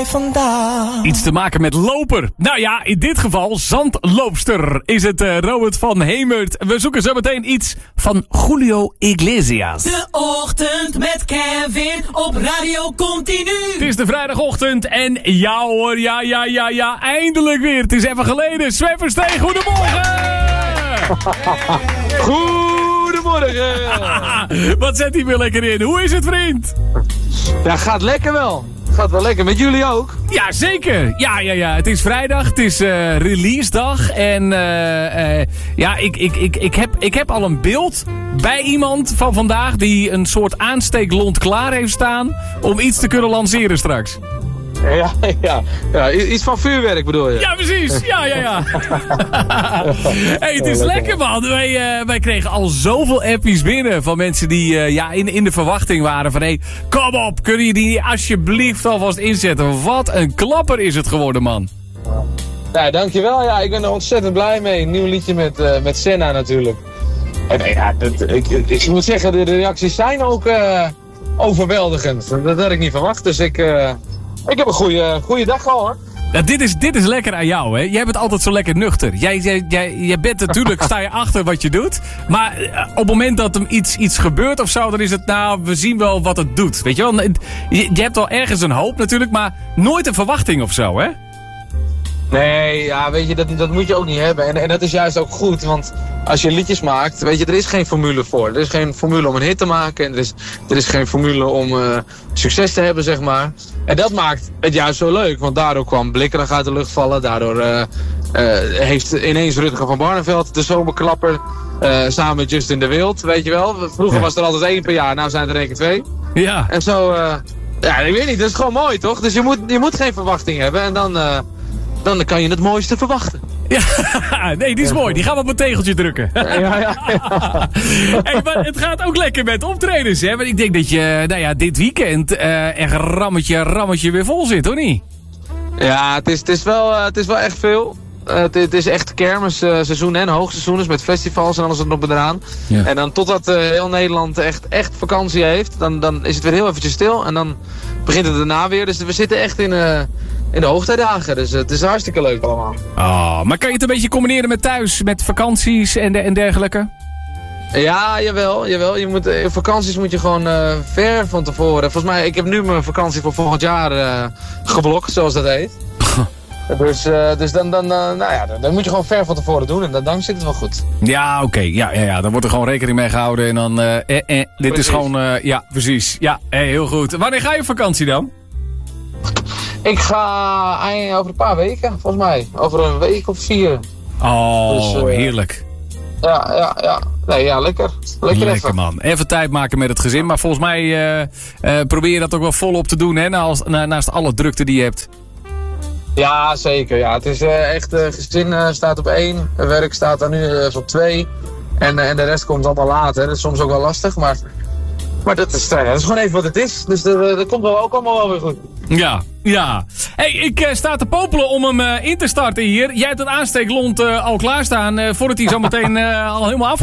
vandaag. Iets te maken met loper. Nou ja, in dit geval zandloopster is het Robert van Hemert. We zoeken zo meteen iets van Julio Iglesias. De ochtend met Kevin op Radio Continu. Het is de vrijdagochtend en ja hoor, ja, eindelijk weer. Het is even geleden. Sven Versteen, goedemorgen! Goedemorgen! Wat zet hij weer lekker in? Hoe is het, vriend? Ja, gaat lekker wel. Gaat wel lekker. Met jullie ook? Ja, zeker. Ja. Het is vrijdag. Het is release dag. En ja, ik heb al een beeld bij iemand van vandaag die een soort aansteeklont klaar heeft staan om iets te kunnen lanceren straks. Ja, iets van vuurwerk bedoel je? Ja, precies. Ja. Hey, het is lekker, man. Wij kregen al zoveel appies binnen van mensen die in de verwachting waren van hey, kom op, kunnen jullie die alsjeblieft alvast inzetten? Wat een klapper is het geworden, man. Ja, dankjewel. Ja, ik ben er ontzettend blij mee. Een nieuw liedje met Senna natuurlijk. En ik moet zeggen, de reacties zijn ook overweldigend. Dat had ik niet verwacht, dus ik heb een goede dag gehad, hoor. Ja, dit is lekker aan jou, hè? Jij bent altijd zo lekker nuchter. Jij bent natuurlijk, sta je achter wat je doet. Maar op het moment dat er iets gebeurt of zo, dan is het, nou, we zien wel wat het doet. Weet je wel? Je hebt wel ergens een hoop natuurlijk, maar nooit een verwachting of zo, hè? Nee, ja, weet je, dat moet je ook niet hebben. En dat is juist ook goed, want als je liedjes maakt, weet je, er is geen formule voor. Er is geen formule om een hit te maken en er is geen formule om succes te hebben, zeg maar. En dat maakt het juist zo leuk, want daardoor kwam Blikkerig uit de lucht vallen. Daardoor heeft ineens Rutger van Barneveld de zomerklapper samen met Justin de Wild, weet je wel. Vroeger was er altijd 1 per jaar, nou zijn er 2. Ja. En zo, ja, ik weet niet, dat is gewoon mooi, toch? Dus je moet geen verwachting hebben en dan kan je het mooiste verwachten. Ja, nee, die is mooi. Die gaan we op een tegeltje drukken. Ja. Hey, maar het gaat ook lekker met optredens, hè? Want ik denk dat je, dit weekend echt rammetje weer vol zit, hoor niet? Ja, het is wel echt veel. Het is echt kermisseizoen en hoogseizoen, dus met festivals en alles erop en eraan. Ja. En dan totdat heel Nederland echt vakantie heeft, dan is het weer heel eventjes stil. En dan begint het daarna weer. Dus we zitten echt in de hoogtijdagen. Dus het is hartstikke leuk allemaal. Oh, maar kan je het een beetje combineren met thuis, met vakanties en dergelijke? Ja, jawel. Vakanties moet je gewoon ver van tevoren. Volgens mij, ik heb nu mijn vakantie voor volgend jaar geblokt, zoals dat heet. Dus dan moet je gewoon ver van tevoren doen en dan zit het wel goed. Ja, oké. Ja, dan wordt er gewoon rekening mee gehouden en dan, dit precies. Is gewoon, ja, precies. Ja, heel goed. Wanneer ga je op vakantie dan? Ik ga over een paar weken, volgens mij. Over een week of 4. Oh, dus, heerlijk. Ja. Nee, ja, lekker. Lekker even. Man. Even tijd maken met het gezin. Maar volgens mij probeer je dat ook wel volop te doen, hè? Naast alle drukte die je hebt. Ja, zeker. Ja. Het is echt, gezin staat op 1. Werk staat dan nu op 2. En de rest komt allemaal later. Dat is soms ook wel lastig, maar dat is gewoon even wat het is. Dus dat komt ook allemaal wel weer goed. Ja. Hey, ik sta te popelen om hem in te starten hier. Jij hebt het aansteeklont al klaarstaan voordat hij zo meteen al helemaal af